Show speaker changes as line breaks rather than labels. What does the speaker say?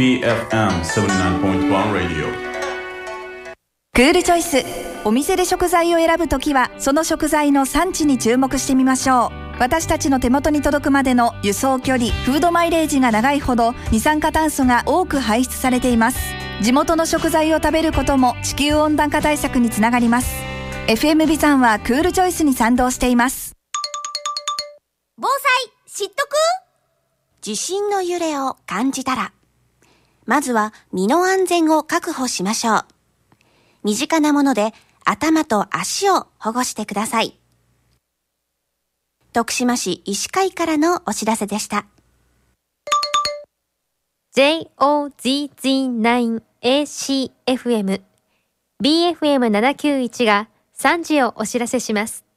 BFM 79.1 Radio。
クールチョイス。お店で食材を選ぶときはその食材の産地に注目してみましょう。私たちの手元に届くまでの輸送距離、フードマイレージが長いほど二酸化炭素が多く排出されています。地元の食材を食べることも地球温暖化対策につながります。 FM ビザンはクールチョイスに賛同しています。
防災知っとく？地震の揺れを感じたら、まずは身の安全を確保しましょう。身近なもので頭と足を保護してください。徳島市医師会からのお知らせでした。
JOZZ9ACFM BFM791 が3時をお知らせします。